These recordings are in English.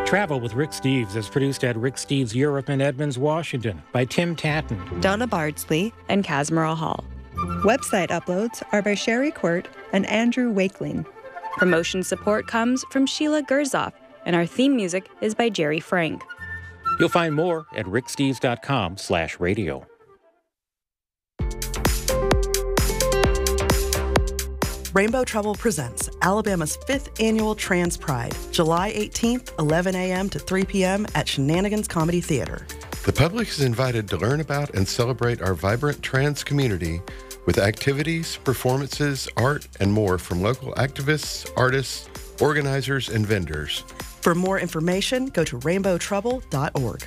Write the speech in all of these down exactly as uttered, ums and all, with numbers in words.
Travel with Rick Steves is produced at Rick Steves Europe in Edmonds, Washington by Tim Tatton, Donna Bardsley, and Casmara Hall. Website uploads are by Sherry Quirt and Andrew Wakeling. Promotion support comes from Sheila Gerzoff, and our theme music is by Jerry Frank. You'll find more at ricksteves.com slash radio. Rainbow Trouble presents Alabama's fifth annual Trans Pride, July eighteenth, eleven a.m. to three p.m. at Shenanigans Comedy Theater. The public is invited to learn about and celebrate our vibrant trans community with activities, performances, art, and more from local activists, artists, organizers, and vendors. For more information, go to rainbow trouble dot org.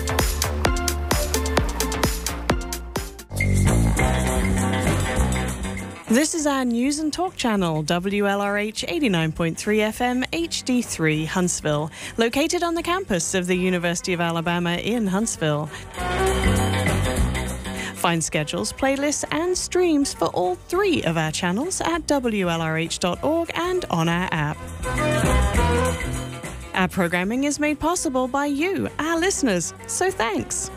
This is our news and talk channel, W L R H eighty-nine point three F M H D three Huntsville, located on the campus of the University of Alabama in Huntsville. Find schedules, playlists, and streams for all three of our channels at W L R H dot org and on our app. Our programming is made possible by you, our listeners, so thanks.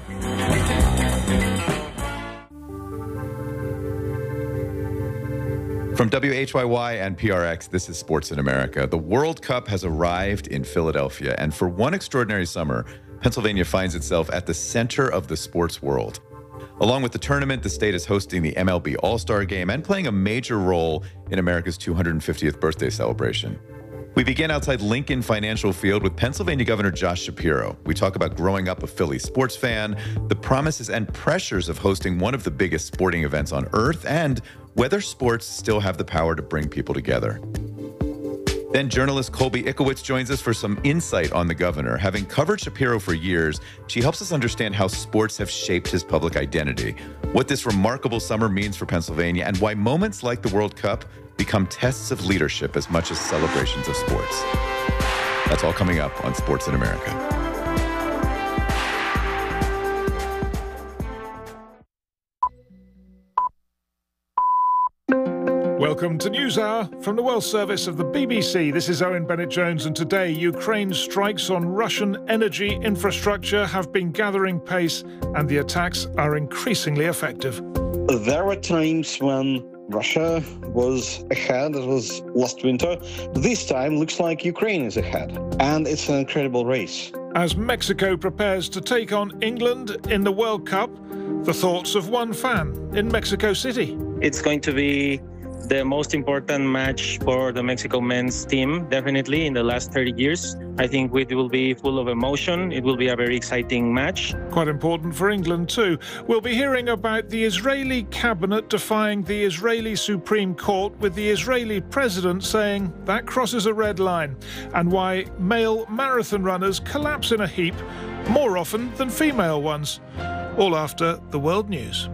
From W H Y Y and P R X, this is Sports in America. The World Cup has arrived in Philadelphia, and for one extraordinary summer, Pennsylvania finds itself at the center of the sports world. Along with the tournament, the state is hosting the M L B All-Star Game and playing a major role in America's two hundred fiftieth birthday celebration. We begin outside Lincoln Financial Field with Pennsylvania Governor Josh Shapiro. We talk about growing up a Philly sports fan, the promises and pressures of hosting one of the biggest sporting events on earth, and whether sports still have the power to bring people together. Then journalist Colby Ickowitz joins us for some insight on the governor. Having covered Shapiro for years, she helps us understand how sports have shaped his public identity, what this remarkable summer means for Pennsylvania, and why moments like the World Cup become tests of leadership as much as celebrations of sports. That's all coming up on Sports in America. Welcome to NewsHour from the World Service of the B B C. This is Owen Bennett-Jones, and today Ukraine's strikes on Russian energy infrastructure have been gathering pace, and the attacks are increasingly effective. There were times when Russia was ahead. It was last winter. This time looks like Ukraine is ahead, and it's an incredible race. As Mexico prepares to take on England in the World Cup, the thoughts of one fan in Mexico City. It's going to be the most important match for the Mexico men's team, definitely, in the last thirty years. I think it will be full of emotion. It will be a very exciting match. Quite important for England, too. We'll be hearing about the Israeli cabinet defying the Israeli Supreme Court, with the Israeli president saying that crosses a red line, and why male marathon runners collapse in a heap more often than female ones. All after the world news.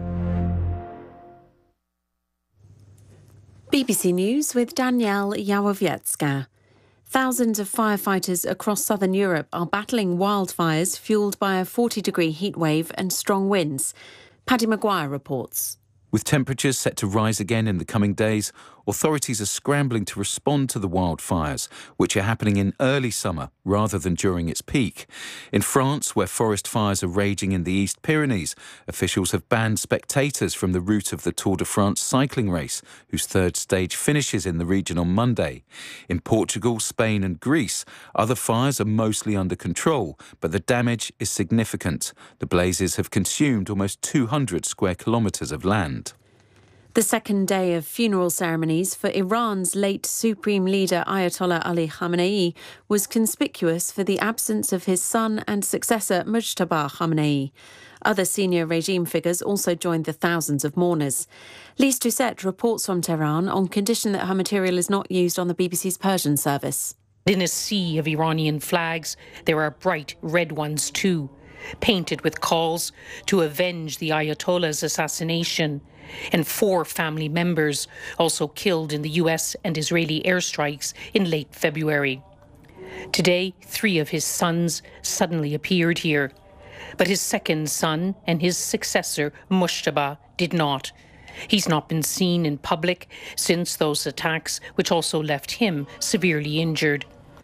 B B C News with Danielle Yawowiecka. Thousands of firefighters across southern Europe are battling wildfires fuelled by a forty-degree heatwave and strong winds. Paddy Maguire reports. With temperatures set to rise again in the coming days, authorities are scrambling to respond to the wildfires, which are happening in early summer rather than during its peak. In France, where forest fires are raging in the East Pyrenees, officials have banned spectators from the route of the Tour de France cycling race, whose third stage finishes in the region on Monday. In Portugal, Spain and Greece, other fires are mostly under control, but the damage is significant. The blazes have consumed almost two hundred square kilometres of land. The second day of funeral ceremonies for Iran's late Supreme Leader Ayatollah Ali Khamenei was conspicuous for the absence of his son and successor Mujtaba Khamenei. Other senior regime figures also joined the thousands of mourners. Lise Doucette reports from Tehran on condition that her material is not used on the B B C's Persian service. In a sea of Iranian flags, there are bright red ones too, painted with calls to avenge the Ayatollah's assassination, and four family members also killed in the U S and Israeli airstrikes in late February. Today, three of his sons suddenly appeared here, but his second son and his successor, Mujtaba, did not. He's not been seen in public since those attacks, which also left him severely injured.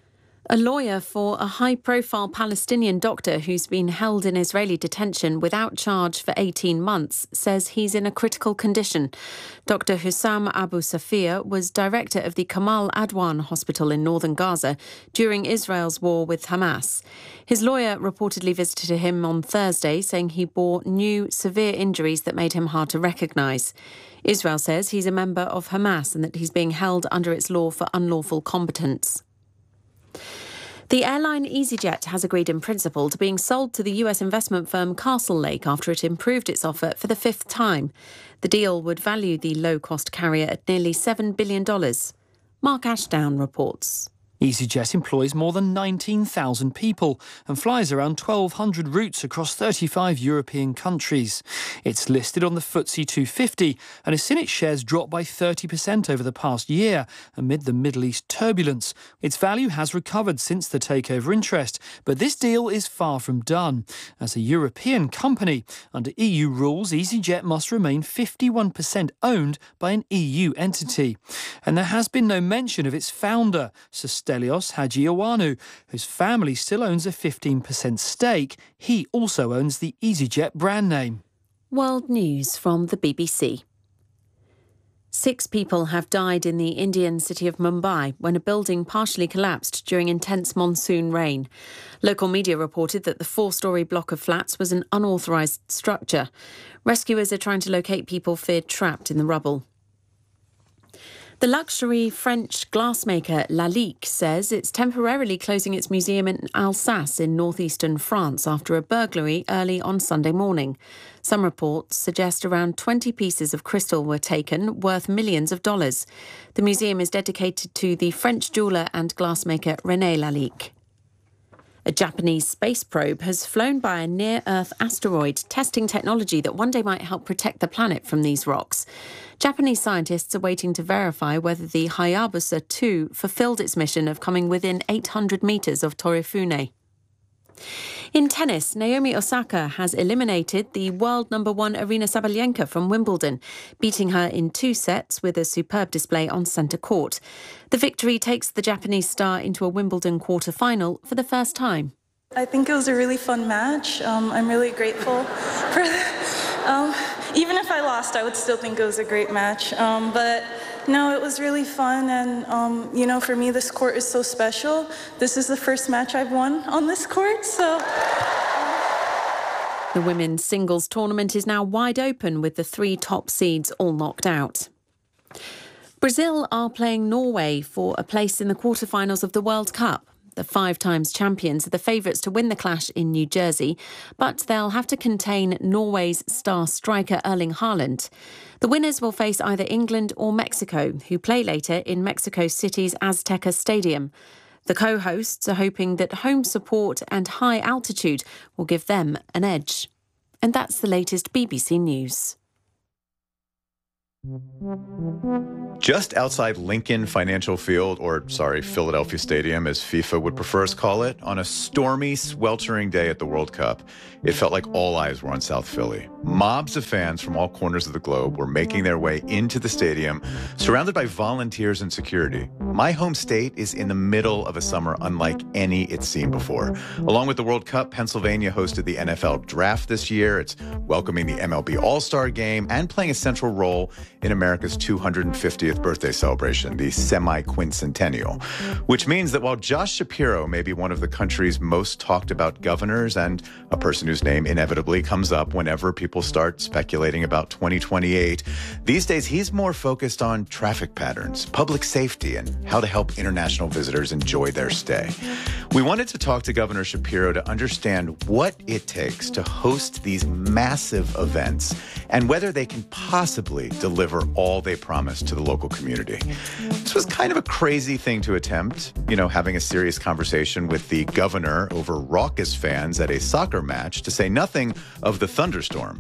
A lawyer for a high-profile Palestinian doctor who's been held in Israeli detention without charge for eighteen months says he's in a critical condition. Doctor Hussam Abu Safir was director of the Kamal Adwan Hospital in northern Gaza during Israel's war with Hamas. His lawyer reportedly visited him on Thursday, saying he bore new severe injuries that made him hard to recognise. Israel says he's a member of Hamas and that he's being held under its law for unlawful combatants. The airline EasyJet has agreed in principle to being sold to the U S investment firm Castlelake after it improved its offer for the fifth time. The deal would value the low-cost carrier at nearly seven billion dollars. Mark Ashdown reports. EasyJet employs more than nineteen thousand people and flies around twelve hundred routes across thirty-five European countries. It's listed on the F T S E two fifty and has seen its shares drop by thirty percent over the past year amid the Middle East turbulence. Its value has recovered since the takeover interest, but this deal is far from done. As a European company, under E U rules, EasyJet must remain fifty-one percent owned by an E U entity. And there has been no mention of its founder, Stelios Hadjiowanu, whose family still owns a fifteen percent stake. He also owns the EasyJet brand name. World News from the B B C. Six people have died in the Indian city of Mumbai when a building partially collapsed during intense monsoon rain. Local media reported that the four-storey block of flats was an unauthorised structure. Rescuers are trying to locate people feared trapped in the rubble. The luxury French glassmaker Lalique says it's temporarily closing its museum in Alsace in northeastern France after a burglary early on Sunday morning. Some reports suggest around twenty pieces of crystal were taken, worth millions of dollars. The museum is dedicated to the French jeweller and glassmaker René Lalique. A Japanese space probe has flown by a near-Earth asteroid, testing technology that one day might help protect the planet from these rocks. Japanese scientists are waiting to verify whether the Hayabusa two fulfilled its mission of coming within eight hundred metres of Torifune. In tennis, Naomi Osaka has eliminated the world number one Aryna Sabalenka from Wimbledon, beating her in two sets with a superb display on centre court. The victory takes the Japanese star into a Wimbledon quarter-final for the first time. I think it was a really fun match. Um, I'm really grateful for um, even if I lost, I would still think it was a great match. Um, but no, it was really fun. And, um, you know, for me, this court is so special. This is the first match I've won on this court, so... The women's singles tournament is now wide open with the three top seeds all knocked out. Brazil are playing Norway for a place in the quarterfinals of the World Cup. The five times champions are the favourites to win the clash in New Jersey, but they'll have to contain Norway's star striker Erling Haaland. The winners will face either England or Mexico, who play later in Mexico City's Azteca Stadium. The co-hosts are hoping that home support and high altitude will give them an edge. And that's the latest B B C News. Just outside Lincoln Financial Field, or sorry, Philadelphia Stadium, as FIFA would prefer us call it, on a stormy, sweltering day at the World Cup, it felt like all eyes were on South Philly. Mobs of fans from all corners of the globe were making their way into the stadium, surrounded by volunteers and security. My home state is in the middle of a summer unlike any it's seen before. Along with the World Cup, Pennsylvania hosted the N F L Draft this year. It's welcoming the M L B All-Star Game and playing a central role in America's two hundred fiftieth birthday celebration, the semi-quincentennial, which means that while Josh Shapiro may be one of the country's most talked about governors and a person whose name inevitably comes up whenever people start speculating about twenty twenty-eight, these days he's more focused on traffic patterns, public safety, and how to help international visitors enjoy their stay. We wanted to talk to Governor Shapiro to understand what it takes to host these massive events and whether they can possibly deliver all they promised to the local community. This was kind of a crazy thing to attempt, you know, having a serious conversation with the governor over raucous fans at a soccer match, to say nothing of the thunderstorms.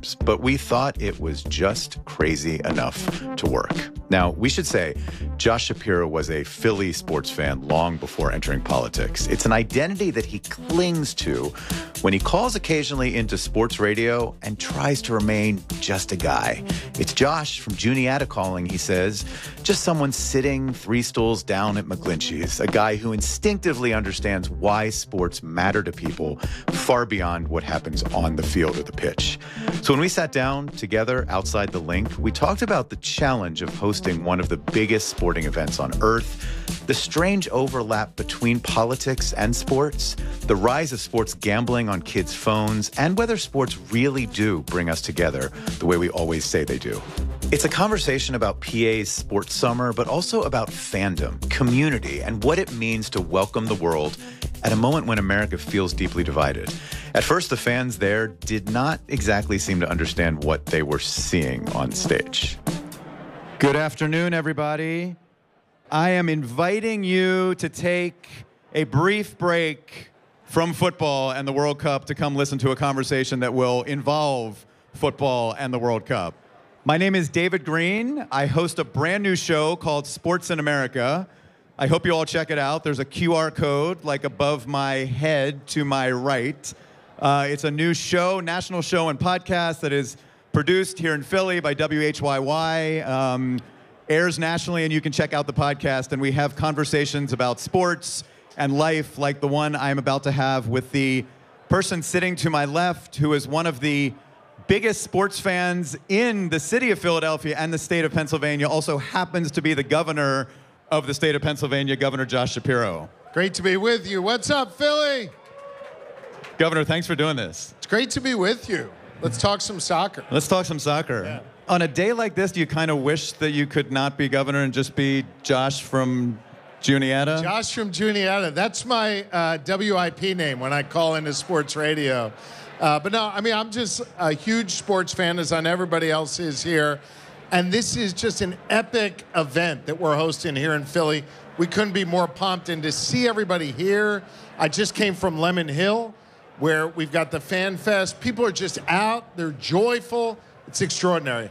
times, but we thought it was just crazy enough to work. Now, we should say, Josh Shapiro was a Philly sports fan long before entering politics. It's an identity that he clings to when he calls occasionally into sports radio and tries to remain just a guy. It's Josh from Juniata calling, he says, just someone sitting three stools down at McGlinchey's, a guy who instinctively understands why sports matter to people far beyond what happens on the field or the pitch. So when we sat down together outside the Link, we talked about the challenge of hosting one of the biggest sporting events on earth, the strange overlap between politics and sports, the rise of sports gambling on kids' phones, and whether sports really do bring us together the way we always say they do. It's a conversation about P A's sports summer, but also about fandom, community, and what it means to welcome the world at a moment when America feels deeply divided. At first, the fans there did not exactly seem to understand what they were seeing on stage. Good afternoon, everybody. I am inviting you to take a brief break from football and the World Cup to come listen to a conversation that will involve football and the World Cup. My name is David Green. I host a brand new show called Sports in America. I hope you all check it out. There's a Q R code like above my head to my right. Uh, it's a new show, national show and podcast that is produced here in Philly by W H Y Y, um, airs nationally, and you can check out the podcast. And we have conversations about sports and life like the one I'm about to have with the person sitting to my left, who is one of the biggest sports fans in the city of Philadelphia and the state of Pennsylvania, also happens to be the governor of the state of Pennsylvania, Governor Josh Shapiro. Great to be with you. What's up, Philly? Governor, thanks for doing this. It's great to be with you. Let's talk some soccer. Let's talk some soccer. Yeah. On a day like this, do you kind of wish that you could not be governor and just be Josh from Juniata? Josh from Juniata. That's my uh, W I P name when I call into sports radio. Uh, but no, I mean, I'm just a huge sports fan, as on everybody else is here. And this is just an epic event that we're hosting here in Philly. We couldn't be more pumped. And to see everybody here, I just came from Lemon Hill, where we've got the Fan Fest. People are just out. They're joyful. It's extraordinary.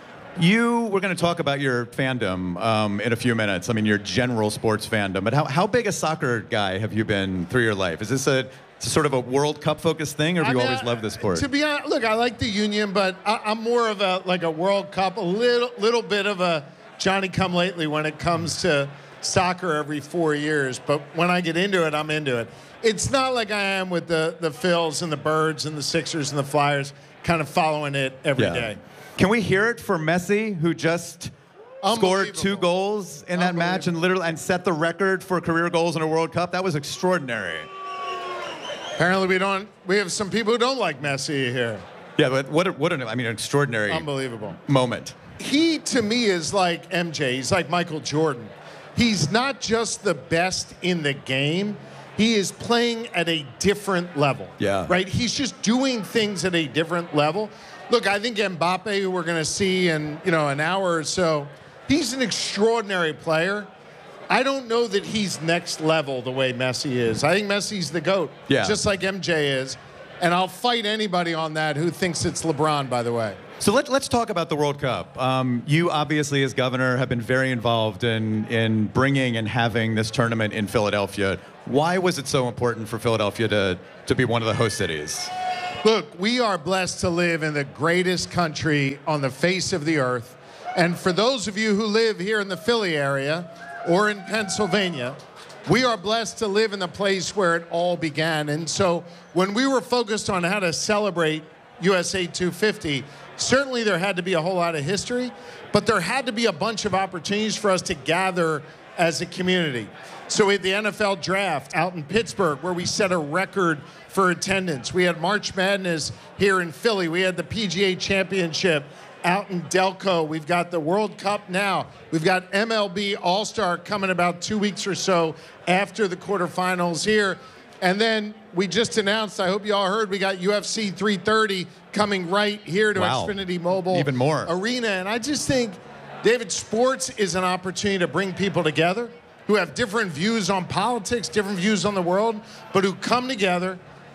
You, we're going to talk about your fandom um, in a few minutes. I mean, your general sports fandom. But how, how big a soccer guy have you been through your life? Is this a sort of a World Cup focused thing, or have I you mean, always loved the sport? To be honest, look, I like the Union, but I, I'm more of a like a World Cup, a little little bit of a Johnny-come-lately when it comes to soccer every four years. But when I get into it, I'm into it. It's not like I am with the, the Phils and the Birds and the Sixers and the Flyers, kind of following it every yeah. day. Can we hear it for Messi, who just scored two goals in that match and literally and set the record for career goals in a World Cup? That was extraordinary. Apparently, we don't. We have some people who don't like Messi here. Yeah, but what? What an I mean, extraordinary, unbelievable moment. He to me is like M J. He's like Michael Jordan. He's not just the best in the game. He is playing at a different level. Yeah. Right. He's just doing things at a different level. Look, I think Mbappe, who we're going to see in you know an hour or so, he's an extraordinary player. I don't know that he's next level the way Messi is. I think Messi's the GOAT, yeah. just like M J is. And I'll fight anybody on that who thinks it's LeBron, by the way. So let, let's talk about the World Cup. Um, you obviously, as governor, have been very involved in, in bringing and having this tournament in Philadelphia. Why was it so important for Philadelphia to, to be one of the host cities? Look, we are blessed to live in the greatest country on the face of the earth. And for those of you who live here in the Philly area, or in Pennsylvania, we are blessed to live in the place where it all began. And so when we were focused on how to celebrate U S A two fifty, certainly there had to be a whole lot of history, but there had to be a bunch of opportunities for us to gather as a community. So we had the N F L draft out in Pittsburgh, where we set a record for attendance. We had March Madness here in Philly. We had the P G A Championship out in Delco. We've got the World Cup now. We've got M L B All-Star coming about two weeks or so after the quarterfinals here. And then we just announced, I hope you all heard, we got U F C three thirty coming right here to wow. Xfinity Mobile Even more. Arena. And I just think, David, sports is an opportunity to bring people together who have different views on politics, different views on the world, but who come together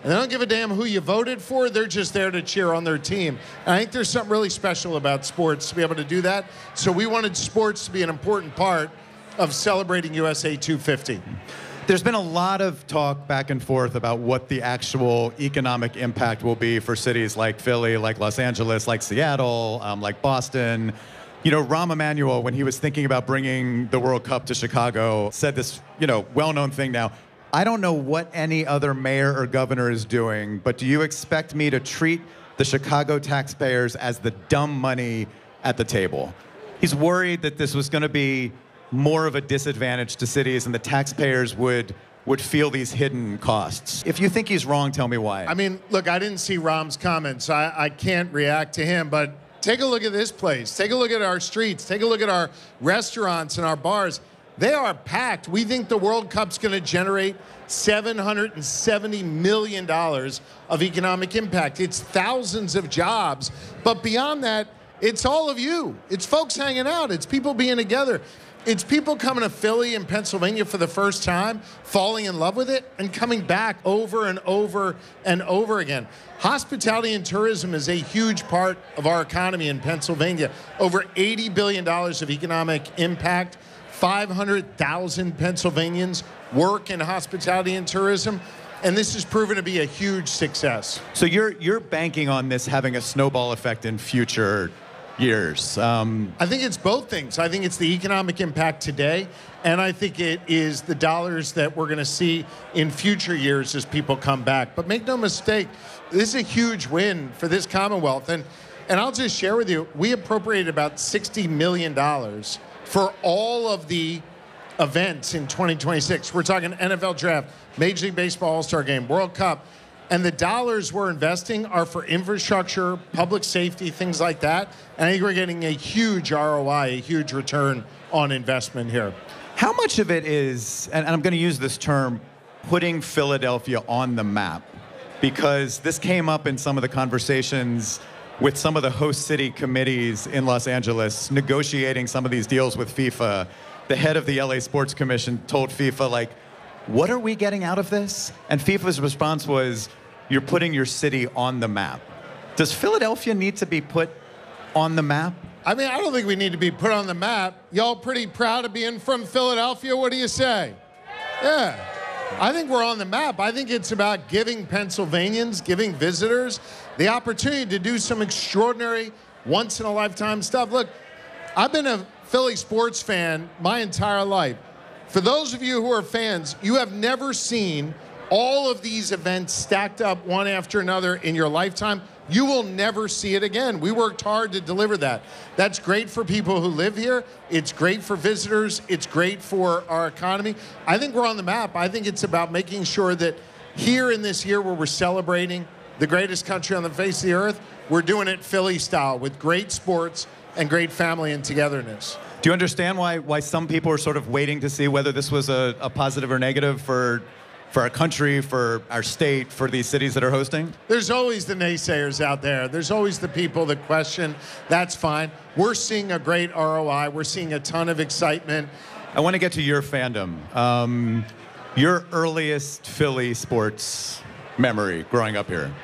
and they don't give a damn who you voted for. They're just there to cheer on their team. And I think there's something really special about sports to be able to do that. So we wanted sports to be an important part of celebrating U S A two fifty. There's been a lot of talk back and forth about what the actual economic impact will be for cities like Philly, like Los Angeles, like Seattle, um, like Boston. You know, Rahm Emanuel, when he was thinking about bringing the World Cup to Chicago, said this, you know, well-known thing now. I don't know what any other mayor or governor is doing, but do you expect me to treat the Chicago taxpayers as the dumb money at the table? He's worried that this was going to be more of a disadvantage to cities and the taxpayers would would feel these hidden costs. If you think he's wrong, tell me why. I mean, look, I didn't see Rahm's comments. I, I can't react to him, but take a look at this place. Take a look at our streets. Take a look at our restaurants and our bars. They are packed. We think the World Cup's going to generate seven hundred seventy million dollars of economic impact. It's thousands of jobs. But beyond that, it's all of you. It's folks hanging out. It's people being together. It's people coming to Philly and Pennsylvania for the first time, falling in love with it, and coming back over and over and over again. Hospitality and tourism is a huge part of our economy in Pennsylvania. Over eighty billion dollars of economic impact. five hundred thousand Pennsylvanians work in hospitality and tourism, and this has proven to be a huge success. So you're you're banking on this having a snowball effect in future years. Um, I think it's both things. I think it's the economic impact today, and I think it is the dollars that we're going to see in future years as people come back. But make no mistake, this is a huge win for this Commonwealth. And, and I'll just share with you, we appropriated about sixty million dollars for all of the events in twenty twenty-six. We're talking N F L Draft, Major League Baseball All-Star Game, World Cup. And the dollars we're investing are for infrastructure, public safety, things like that. And I think we're getting a huge R O I, a huge return on investment here. How much of it is, and I'm going to use this term, putting Philadelphia on the map? Because this came up in some of the conversations with some of the host city committees in Los Angeles, negotiating some of these deals with FIFA. The head of the L A Sports Commission told FIFA, like, what are we getting out of this? And FIFA's response was, you're putting your city on the map. Does Philadelphia need to be put on the map? I mean, I don't think we need to be put on the map. Y'all pretty proud of being from Philadelphia? What do you say? Yeah. I think we're on the map. I think it's about giving Pennsylvanians, giving visitors, the opportunity to do some extraordinary, once-in-a-lifetime stuff. Look, I've been a Philly sports fan my entire life. For those of you who are fans, you have never seen all of these events stacked up one after another in your lifetime. You will never see it again. We worked hard to deliver that. That's great for people who live here. It's great for visitors. It's great for our economy. I think we're on the map. I think it's about making sure that here in this year where we're celebrating the greatest country on the face of the earth, we're doing it Philly style with great sports and great family and togetherness. Do you understand why why some people are sort of waiting to see whether this was a, a positive or negative for for our country, for our state, for these cities that are hosting? There's always the naysayers out there. There's always the people that question. That's fine. We're seeing a great R O I. We're seeing a ton of excitement. I want to get to your fandom. Um, your earliest Philly sports memory growing up here.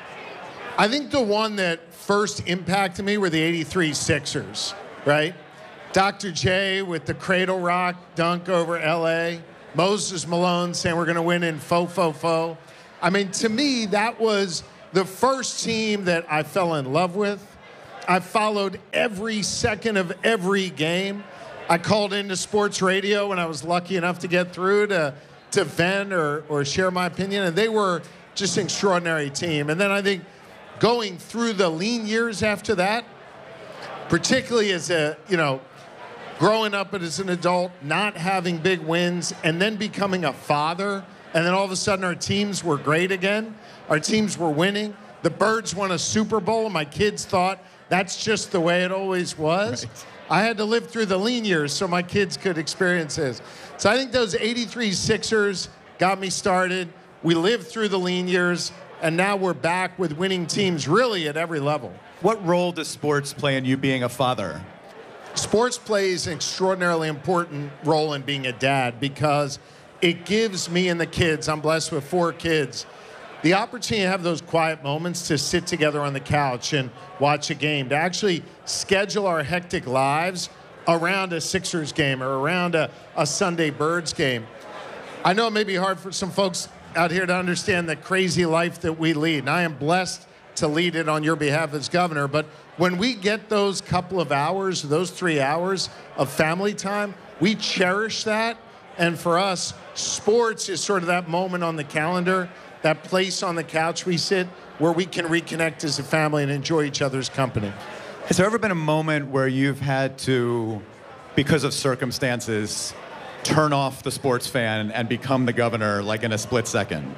I think the one that first impacted me were the eighty-three Sixers, right? Doctor J with the Cradle Rock dunk over L A. Moses Malone saying we're going to win in fo, fo, fo. I mean, to me, that was the first team that I fell in love with. I followed every second of every game. I called into sports radio when I was lucky enough to get through to, to vent or, or share my opinion, and they were just an extraordinary team. And then I think going through the lean years after that, particularly as a, you know, growing up as an adult, not having big wins, and then becoming a father, and then all of a sudden our teams were great again. Our teams were winning. The Birds won a Super Bowl, and my kids thought that's just the way it always was. Right. I had to live through the lean years so my kids could experience this. So I think those eighty-three Sixers got me started. We lived through the lean years, and now we're back with winning teams really at every level. What role does sports play in you being a father? Sports plays an extraordinarily important role in being a dad because it gives me and the kids, I'm blessed with four kids, the opportunity to have those quiet moments to sit together on the couch and watch a game, to actually schedule our hectic lives around a Sixers game or around a, a Sunday Birds game. I know it may be hard for some folks out here to understand the crazy life that we lead, and I am blessed to lead it on your behalf as governor, but when we get those couple of hours, those three hours of family time, we cherish that, and for us, sports is sort of that moment on the calendar, that place on the couch we sit where we can reconnect as a family and enjoy each other's company. Has there ever been a moment where you've had to, because of circumstances, turn off the sports fan and become the governor, like in a split second?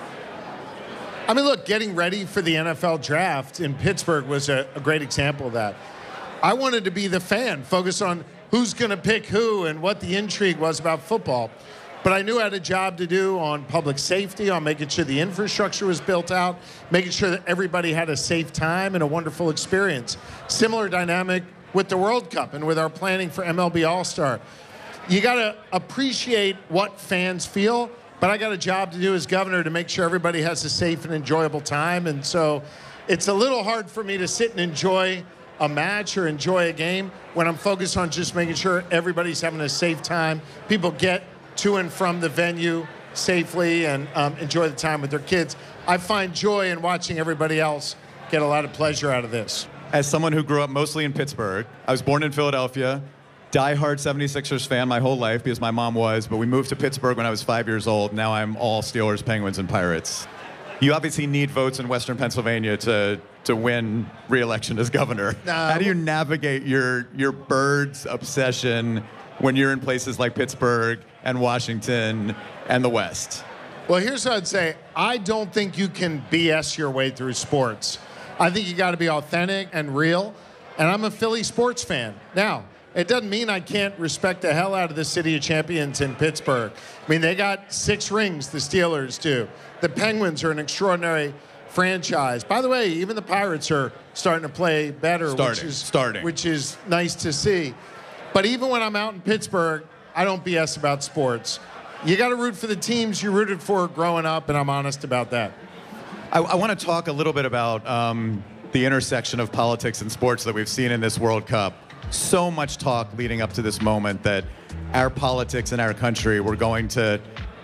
I mean, look, getting ready for the N F L draft in Pittsburgh was a, a great example of that. I wanted to be the fan, focus on who's going to pick who and what the intrigue was about football. But I knew I had a job to do on public safety, on making sure the infrastructure was built out, making sure that everybody had a safe time and a wonderful experience. Similar dynamic with the World Cup and with our planning for M L B All-Star. You got to appreciate what fans feel, but I got a job to do as governor to make sure everybody has a safe and enjoyable time. And so it's a little hard for me to sit and enjoy a match or enjoy a game when I'm focused on just making sure everybody's having a safe time. People get to and from the venue safely and um, enjoy the time with their kids. I find joy in watching everybody else get a lot of pleasure out of this. As someone who grew up mostly in Pittsburgh, I was born in Philadelphia, diehard seventy-sixers fan my whole life because my mom was, but we moved to Pittsburgh when I was five years old. Now I'm all Steelers, Penguins, and Pirates. You obviously need votes in Western Pennsylvania to to win re-election as governor. Uh, How do you navigate your your birds obsession when you're in places like Pittsburgh and Washington and the West? Well, here's what I'd say. I don't think you can B S your way through sports. I think you got to be authentic and real, and I'm a Philly sports fan. Now, it doesn't mean I can't respect the hell out of the City of Champions in Pittsburgh. I mean, they got six rings, the Steelers do. The Penguins are an extraordinary franchise. By the way, even the Pirates are starting to play better, starting, which is starting. which is nice to see. But even when I'm out in Pittsburgh, I don't B S about sports. You got to root for the teams you rooted for growing up, and I'm honest about that. I, I want to talk a little bit about um, the intersection of politics and sports that we've seen in this World Cup. So much talk leading up to this moment that our politics in our country were going to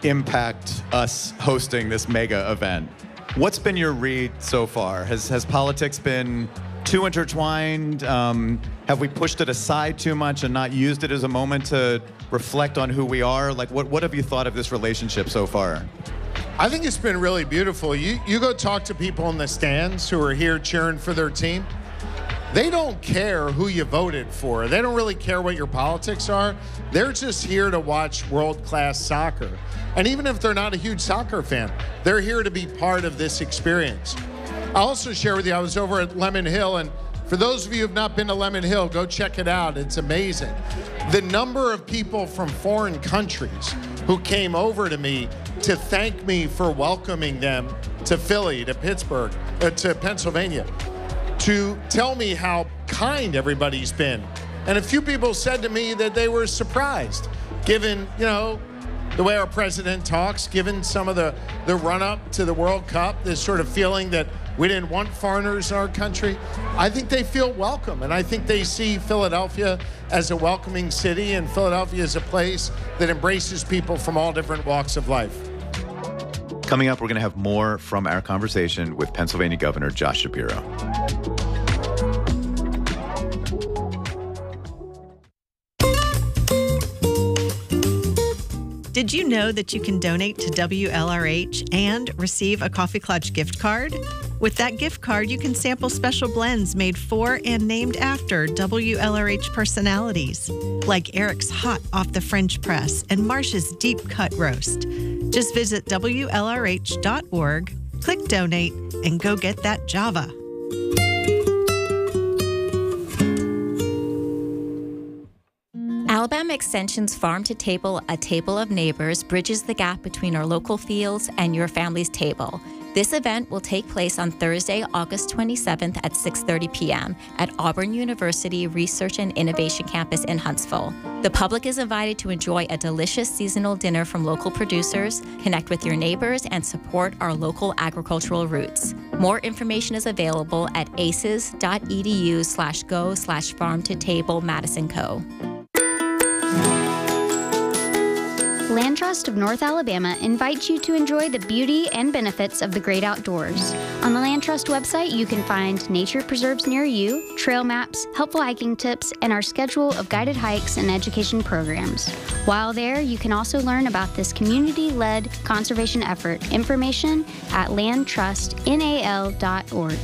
impact us hosting this mega event. What's been your read so far? Has has politics been too intertwined? Um, have we pushed it aside too much and not used it as a moment to reflect on who we are? Like, what, what have you thought of this relationship so far? I think it's been really beautiful. You, you go talk to people in the stands who are here cheering for their team. They don't care who you voted for. They don't really care what your politics are. They're just here to watch world-class soccer. And even if they're not a huge soccer fan, they're here to be part of this experience. I'll also share with you, I was over at Lemon Hill, and for those of you who have not been to Lemon Hill, go check it out. It's amazing. The number of people from foreign countries who came over to me to thank me for welcoming them to Philly, to Pittsburgh, uh, to Pennsylvania, to tell me how kind everybody's been. And a few people said to me that they were surprised, given, you know, the way our president talks, given some of the, the run-up to the World Cup, this sort of feeling that we didn't want foreigners in our country. I think they feel welcome, and I think they see Philadelphia as a welcoming city, and Philadelphia is a place that embraces people from all different walks of life. Coming up, we're going to have more from our conversation with Pennsylvania Governor Josh Shapiro. Did you know that you can donate to W L R H and receive a Coffee Clutch gift card? With that gift card, you can sample special blends made for and named after W L R H personalities, like Eric's Hot Off the French Press and Marsh's Deep Cut Roast. Just visit W L R H dot org, click Donate, and go get that Java. Alabama Extension's Farm to Table, a table of neighbors, bridges the gap between our local fields and your family's table. This event will take place on Thursday, August twenty-seventh at six thirty p.m. at Auburn University Research and Innovation Campus in Huntsville. The public is invited to enjoy a delicious seasonal dinner from local producers, connect with your neighbors, and support our local agricultural roots. More information is available at aces.edu slash go slash farm to table Madison Co. Land Trust of North Alabama invites you to enjoy the beauty and benefits of the great outdoors. On the Land Trust website, you can find nature preserves near you, trail maps, helpful hiking tips, and our schedule of guided hikes and education programs. While there, you can also learn about this community-led conservation effort. Information at land trust n a l dot org.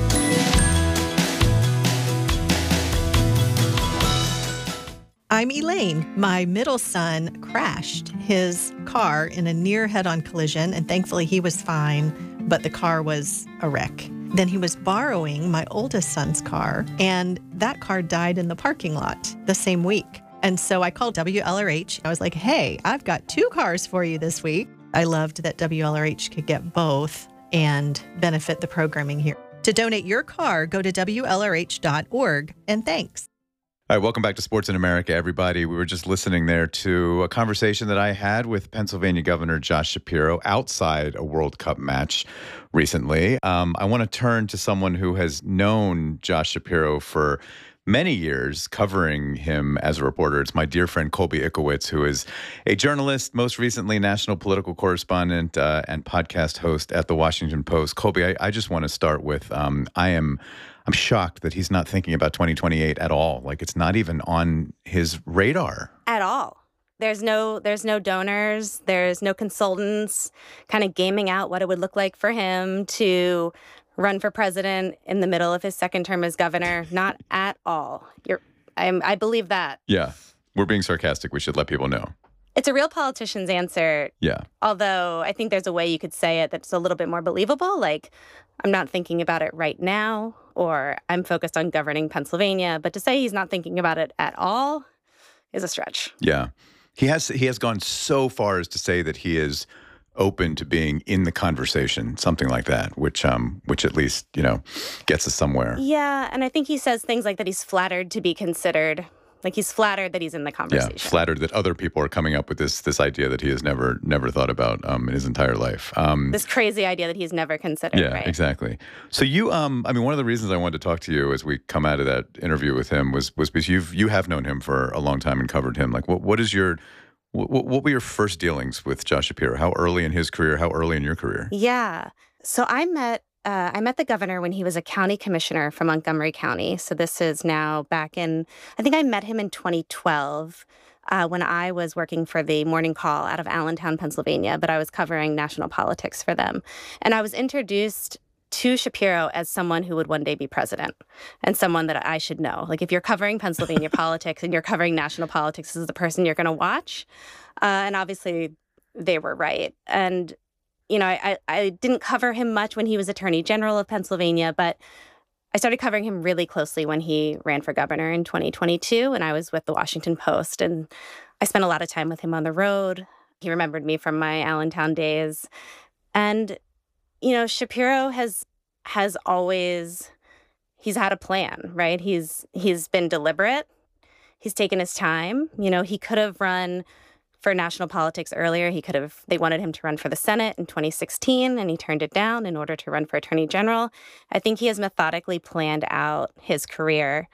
I'm Elaine. My middle son crashed his car in a near head-on collision, and thankfully he was fine, but the car was a wreck. Then he was borrowing my oldest son's car, and that car died in the parking lot the same week. And so I called W L R H. I was like, hey, I've got two cars for you this week. I loved that W L R H could get both and benefit the programming here. To donate your car, go to W L R H dot org, and thanks. All right, welcome back to Sports in America, everybody. We were just listening there to a conversation that I had with Pennsylvania Governor Josh Shapiro outside a World Cup match recently. Um, I want to turn to someone who has known Josh Shapiro for many years, covering him as a reporter. It's my dear friend Colby Ickowitz, who is a journalist, most recently national political correspondent uh, and podcast host at The Washington Post. Colby, I, I just want to start with, um, I am... I'm shocked that he's not thinking about twenty twenty-eight at all. Like, it's not even on his radar. At all. There's no there's no donors, there's no consultants kind of gaming out what it would look like for him to run for president in the middle of his second term as governor. Not at all. You're I'm, I believe that. Yeah. We're being sarcastic. We should let people know. It's a real politician's answer. Yeah. Although I think there's a way you could say it that's a little bit more believable. Like, I'm not thinking about it right now, or I'm focused on governing Pennsylvania. But to say he's not thinking about it at all is a stretch. Yeah. He has he has gone so far as to say that he is open to being in the conversation, something like that, which um which at least, you know, gets us somewhere. Yeah, and I think he says things like that he's flattered to be considered. Like, he's flattered that he's in the conversation. Yeah, flattered that other people are coming up with this this idea that he has never never thought about um, in his entire life. Um, this crazy idea that he's never considered. Yeah, right? exactly. So you, um, I mean, one of the reasons I wanted to talk to you as we come out of that interview with him was was because you've you have known him for a long time and covered him. Like, what what is your what, what were your first dealings with Josh Shapiro? How early in his career? How early in your career? Yeah. So I met. Uh, I met the governor when he was a county commissioner from Montgomery County. So this is now back in, I think I met him in twenty twelve uh, when I was working for the Morning Call out of Allentown, Pennsylvania, but I was covering national politics for them. And I was introduced to Shapiro as someone who would one day be president and someone that I should know. Like, if you're covering Pennsylvania politics and you're covering national politics, this is the person you're going to watch. Uh, and obviously they were right. And You know, I, I didn't cover him much when he was Attorney General of Pennsylvania, but I started covering him really closely when he ran for governor in twenty twenty-two, and I was with the Washington Post, and I spent a lot of time with him on the road. He remembered me from my Allentown days. And, you know, Shapiro has has always, he's had a plan, right? He's he's been deliberate. He's taken his time. You know, he could have run for national politics earlier. He could have, they wanted him to run for the Senate in twenty sixteen, and he turned it down in order to run for Attorney General. I think he has methodically planned out his career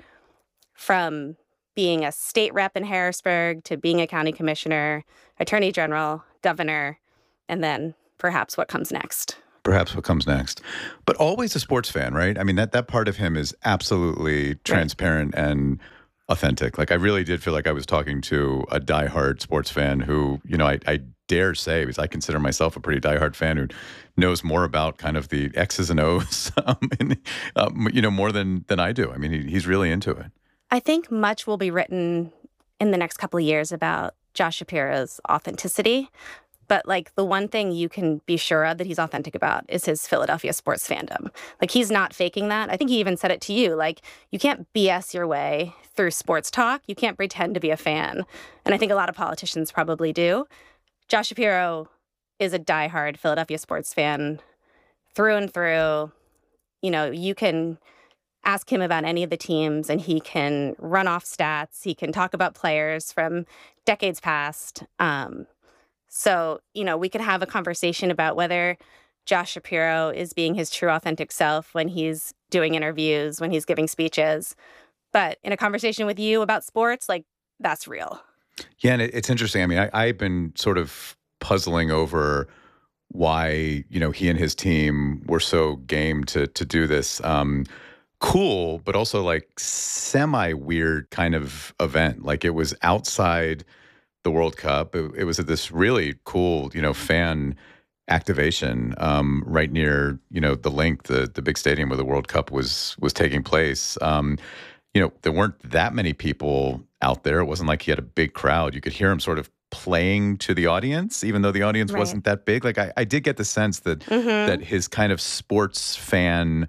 from being a state rep in Harrisburg to being a county commissioner, Attorney General, governor, and then perhaps what comes next. Perhaps what comes next. But always a sports fan, right? I mean, that, that part of him is absolutely transparent right. and authentic. Like, I really did feel like I was talking to a diehard sports fan who, you know, I, I dare say, because I consider myself a pretty diehard fan who knows more about kind of the X's and O's, um, and, um, you know, more than than I do. I mean, he, he's really into it. I think much will be written in the next couple of years about Josh Shapiro's authenticity. But, like, the one thing you can be sure of that he's authentic about is his Philadelphia sports fandom. Like, he's not faking that. I think he even said it to you. Like, you can't B S your way through sports talk. You can't pretend to be a fan. And I think a lot of politicians probably do. Josh Shapiro is a diehard Philadelphia sports fan through and through. You know, you can ask him about any of the teams and he can run off stats. He can talk about players from decades past. Um, so, you know, we could have a conversation about whether Josh Shapiro is being his true, authentic self when he's doing interviews, when he's giving speeches. But in a conversation with you about sports, like, that's real. Yeah, and it, it's interesting. I mean, I, I've been sort of puzzling over why, you know, he and his team were so game to to do this. Um, cool, but also like semi-weird kind of event. Like it was outside the World Cup. It, it was at this really cool, you know, fan activation um, right near, you know, the Link, the the big stadium where the World Cup was was taking place. Um, you know, there weren't that many people out there. It wasn't like he had a big crowd. You could hear him sort of playing to the audience, even though the audience Right. wasn't that big. Like I, I did get the sense that Mhm. that his kind of sports fan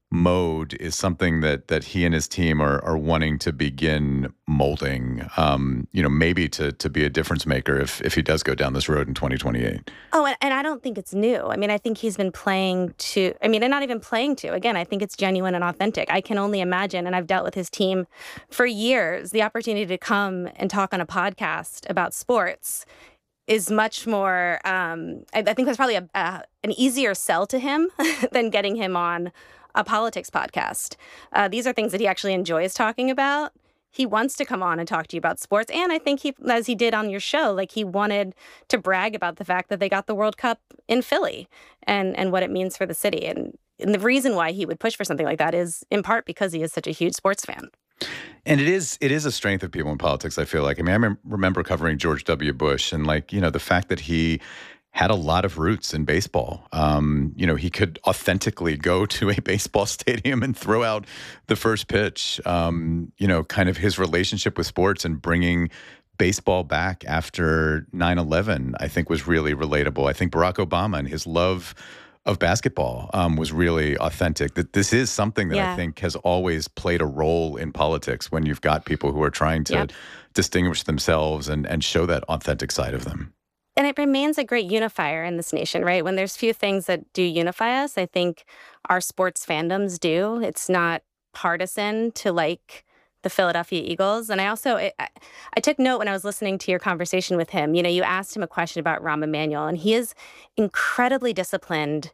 mode is something that that he and his team are are wanting to begin molding. Um, you know, maybe to to be a difference maker if if he does go down this road in twenty twenty-eight. Oh, and, and I don't think it's new. I mean, I think he's been playing to, I mean, and not even playing to. Again, I think it's genuine and authentic. I can only imagine, and I've dealt with his team for years, the opportunity to come and talk on a podcast about sports is much more, um, I, I think that's probably a, a, an easier sell to him than getting him on a politics podcast. Uh, these are things that he actually enjoys talking about. He wants to come on and talk to you about sports. And I think he, as he did on your show, like he wanted to brag about the fact that they got the World Cup in Philly and, and what it means for the city. And, and the reason why he would push for something like that is in part because he is such a huge sports fan. And it is it is a strength of people in politics, I feel like. I mean, I mem- remember covering George W. Bush and like, you know, the fact that he had a lot of roots in baseball. Um, you know, he could authentically go to a baseball stadium and throw out the first pitch. Um, you know, kind of his relationship with sports and bringing baseball back after nine eleven, I think was really relatable. I think Barack Obama and his love of basketball um, was really authentic. That this is something that Yeah. I think has always played a role in politics when you've got people who are trying to Yep. distinguish themselves and, and show that authentic side of them. And it remains a great unifier in this nation, right? When there's few things that do unify us, I think our sports fandoms do. It's not partisan to like the Philadelphia Eagles. And I also, I, I took note when I was listening to your conversation with him. You know, you asked him a question about Rahm Emanuel, and he is incredibly disciplined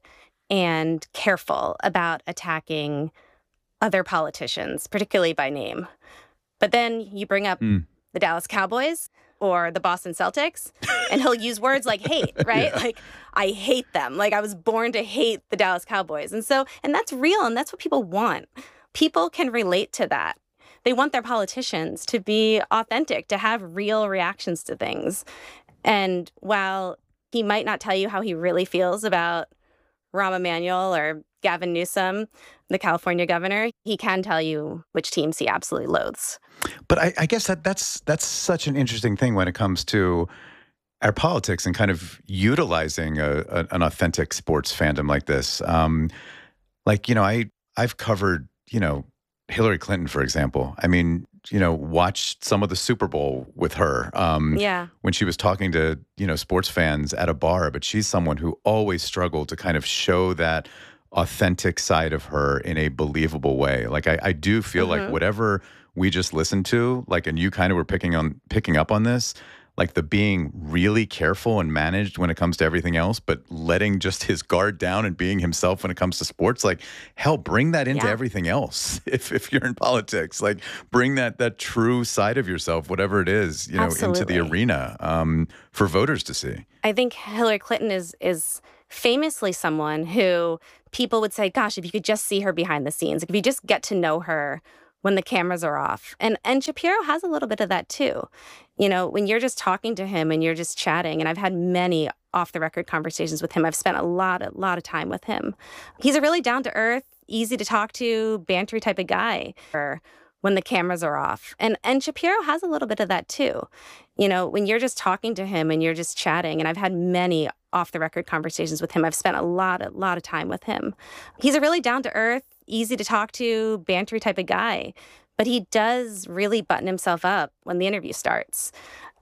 and careful about attacking other politicians, particularly by name. But then you bring up Mm. the Dallas Cowboys or the Boston Celtics, and he'll use words like hate, right? Yeah. Like, I hate them. Like, I was born to hate the Dallas Cowboys. And so, and that's real, and that's what people want. People can relate to that. They want their politicians to be authentic, to have real reactions to things. And while he might not tell you how he really feels about Rahm Emanuel or Gavin Newsom, the California governor, he can tell you which teams he absolutely loathes. But I, I guess that that's that's such an interesting thing when it comes to our politics and kind of utilizing a, a, an authentic sports fandom like this. Um, like, you know, I I've covered, you know, Hillary Clinton, for example. I mean, you know, watched some of the Super Bowl with her um, Yeah. when she was talking to, you know, sports fans at a bar. But she's someone who always struggled to kind of show that authentic side of her in a believable way. Like, I, I do feel like Mhm. whatever we just listened to, like, and you kind of were picking on picking up on this, like the being really careful and managed when it comes to everything else, but letting just his guard down and being himself when it comes to sports. Like, hell, bring that into Yeah. everything else. If if you're in politics, like bring that that true side of yourself, whatever it is, you know, into the Absolutely. arena um, for voters to see. I think Hillary Clinton is is famously someone who people would say, gosh, if you could just see her behind the scenes, if you just get to know her when the cameras are off. And and Shapiro has a little bit of that too. You know, when you're just talking to him and you're just chatting, and I've had many off the record conversations with him. I've spent a lot, a lot of time with him. He's a really down to earth, easy to talk to, bantery type of guy. Or when the cameras are off. And and Shapiro has a little bit of that too. You know, when you're just talking to him and you're just chatting, and I've had many off the record conversations with him. I've spent a lot, a lot of time with him. He's a really down to earth, easy to talk to, bantery type of guy. But he does really button himself up when the interview starts.